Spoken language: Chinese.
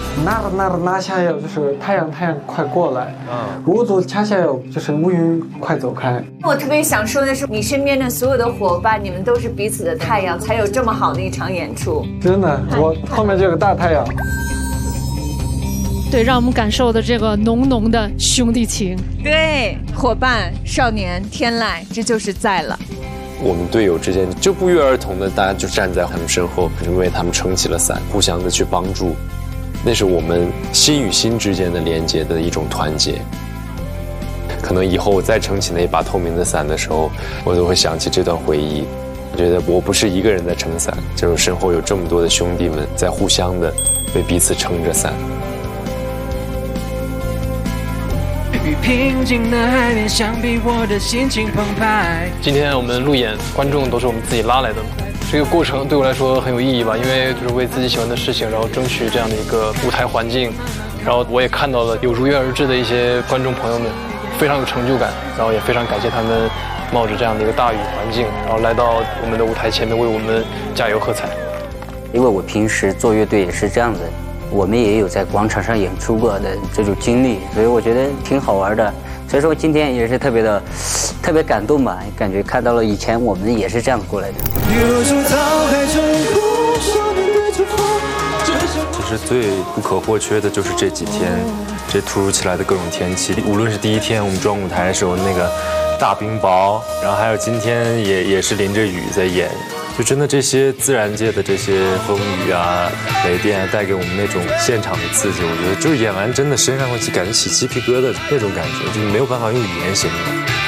那下有就是太阳快过来，乌族恰恰有就是乌云快走开。 我特别想说的是，你身边的所有的伙伴，你们都是彼此的太阳，才有这么好的一场演出。 真的，我后面就有个大太阳。 对，让我们感受的这个浓浓的兄弟情。 对，伙伴、少年、天籁，这就是在了。 我们队友之间就不约而同的，大家就站在他们身后，因为他们撑起了伞，互相的去帮助，那是我们心与心之间的连接的一种团结。可能以后我再撑起那把透明的伞的时候，我都会想起这段回忆，觉得我不是一个人在撑伞，就是身后有这么多的兄弟们在互相的为彼此撑着伞。 与平静的海面相比，我的心情澎湃。 今天我们路演，观众都是我们自己拉来的。这个过程对我来说很有意义吧，因为就是为自己喜欢的事情，然后争取这样的一个舞台环境。然后我也看到了有如约而至的一些观众朋友们，非常有成就感。然后也非常感谢他们冒着这样的一个大雨环境，然后来到我们的舞台前面为我们加油喝彩。 因为我平时做乐队也是这样子。我们也有在广场上演出过的这种经历，所以我觉得挺好玩的。所以说今天也是特别感动吧，感觉看到了以前我们也是这样过来的。 其实最不可或缺的就是这几天，这突如其来的各种天气。无论是第一天我们装舞台的时候那个大冰雹，然后还有今天也是淋着雨在演。就真的这些自然界的这些风雨啊、雷电啊，带给我们那种现场的刺激，我觉得就是演完真的身上会感觉起鸡皮疙瘩那种感觉，就是没有办法用语言形容。